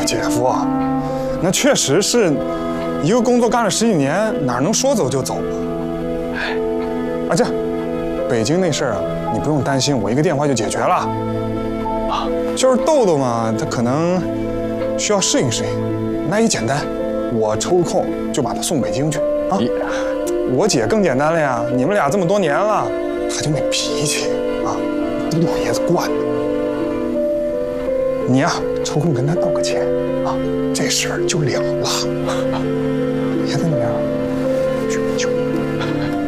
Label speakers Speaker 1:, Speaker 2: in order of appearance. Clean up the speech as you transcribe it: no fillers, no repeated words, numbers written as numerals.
Speaker 1: 姐夫，那确实是一个工作干了10几年，哪能说走就走啊？哎，啊这样，北京那事儿啊，你不用担心，我一个电话就解决了。啊，就是豆豆嘛，他可能需要适应适应，那也简单，我抽空就把他送北京去啊。我姐更简单了呀，你们俩这么多年了，她就那脾气啊，都老爷子惯的。你呀，抽空跟他道个歉啊，这事儿就了了。别在那边去。